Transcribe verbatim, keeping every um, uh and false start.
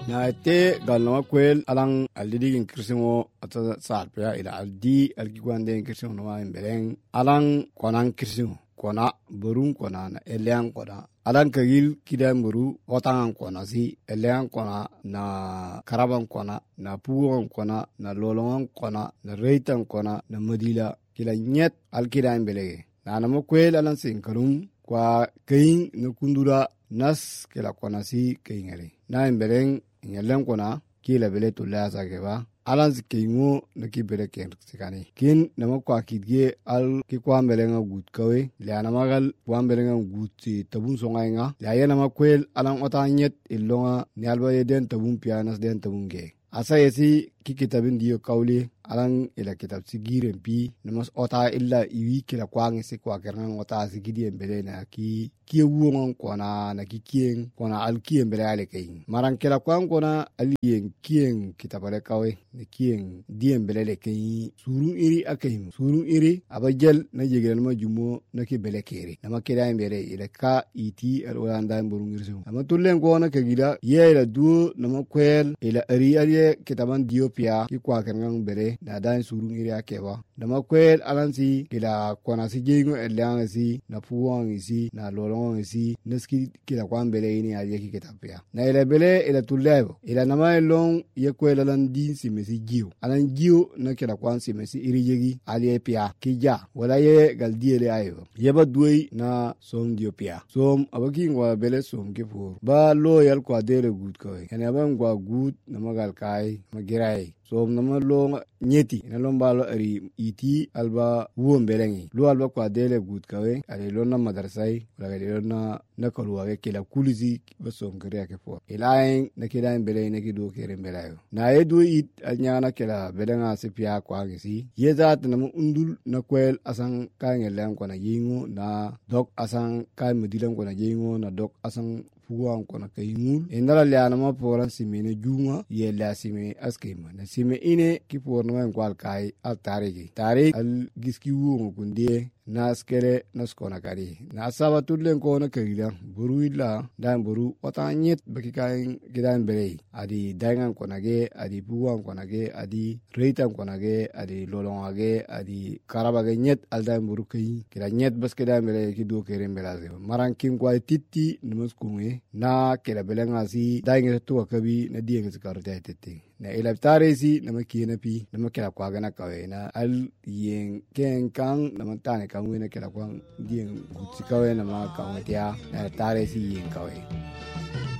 na te galno kwel alang aldidi in kirsingo ata sarpya ila aldi algigwande in kirsingo no wa imbeleng alang konang kirsingo kona burung kona na eliang kona alang kagil kidan buru otangan kona si eliang kona na karaban kona na puwon kona na lolongan kona na reitan kona na madila kila nyet alkidan belege na namo kwel alang sin karum kwa kain na kundura nas kila kona si kaingere na imbeleng nyeleng kona kila bele tulya sageba alan zikingo na kibere ken sikani kin nama kwa kidge al ki kwa melenga gut kawe le na magal kwa melenga gut ti tabun songa nga ya yana makwel alan otanyet ilonga nyalba yeden tabun pianas den tabun ge asa yesi ki kitabin diyo kawli alan ila kitab sigiren pi namas ota illa iwi kila kwa ngisi kwa kerang ota sigidi embele na ki ki wuon kona na ki kien kona al kien bele ale kain maran kila kwa kona alien kien kitabale kawe ne kien diem bele le kain surun iri akaim surun iri abajel na jegel ma jumo na ki bele kere na makira embele ila ka iti al olanda mburung irsu ama tulen kona kagida ye ila du na makwel ila ari ari kitaban diopia ki kwa kerang bele na dan surun iri akeba na makwel alansi kila kona si jengo elang si na puwang isi na lolong isi neski kila kwa mbele ini aliye ki kitapia na ile bele ile tulebo ile nama long ye kwela lan din si mesi jiu alan jiu na kila kwa si mesi irijegi aliye pia kija wala ye galdi ile ayo ye ba duai na som diopia som abaki ngwa bele som ke pur ba lo yal kwa dele gut ko ene ba ngwa gut na magal kai magirai so nama lo nyeti na lomba lo ari iti alba wuon belengi lo alba kwa dele gut kawe ale lo na madrasai wala ale na na kolwa ke kila kulizi basom kare ke fo ilain na kila bele na kido kere belayo na edu it anyana kila belenga sepia kwa ngisi yezat na undul na kwel asan kangelan kwa na yingo na dok asan kai mudilan kwa na yingo na dok asan fuwa kona kayingul indala liana ma poran simene junga ye la sime askema na sime ine ki porno en kwal kai al tarigi tari al giski wu kunde na skere na skona kari na saba tudlen kona kagila buru illa dan buru wata nyet baki kai gidan bere adi dangan kona ge adi buwa kona ge adi reitan kona ge adi lolonga ge adi karaba ge nyet al dan buru kai kira nyet bas gidan bere ki do kere mbelaze maran kim kwa titti numus kunge na kila belenga si dainga tuwa kabi na dieng sikarta tete na ilabtare si na makina pi na makila kwa gana kawe na al yeng ken kang na mantane kangwe na kila kwa dieng gutsi kawe na makawtia na tare si yeng kawe.